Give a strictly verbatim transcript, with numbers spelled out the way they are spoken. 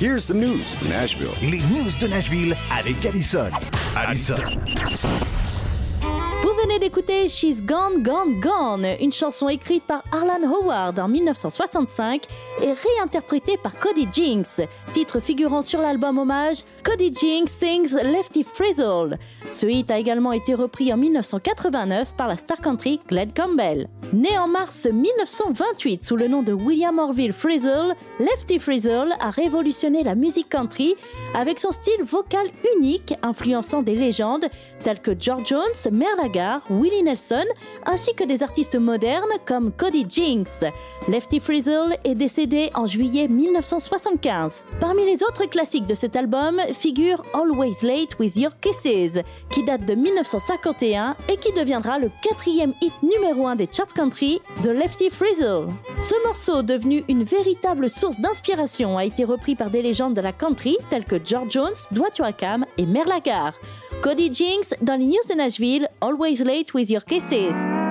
Here's some news from Nashville. Les news de Nashville avec Allison. Allison. Vous venez d'écouter She's Gone, Gone, Gone, une chanson écrite par Arlan Howard en dix-neuf cent soixante-cinq et réinterprétée par Cody Jinks, titre figurant sur l'album hommage Cody Jinks Sings Lefty Frizzle. Ce hit a également été repris en dix-neuf cent quatre-vingt-neuf par la star country Glen Campbell. Né en mars dix-neuf cent vingt-huit sous le nom de William Orville Frizzle, Lefty Frizzle a révolutionné la musique country avec son style vocal unique influençant des légendes telles que George Jones, Merle Haggard, Willie Nelson, ainsi que des artistes modernes comme Cody Jinks. Lefty Frizzle est décédé en juillet dix-neuf cent soixante-quinze. Parmi les autres classiques de cet album figure Always Late With Your Kisses, qui date de dix-neuf cent cinquante et un et qui deviendra le quatrième hit numéro un des charts country de Lefty Frizzle. Ce morceau, devenu une véritable source d'inspiration, a été repris par des légendes de la country telles que George Jones, Dwight Yoakam et Merle Haggard. Cody Jinks dans les news de Nashville, Always Late With Your Kisses.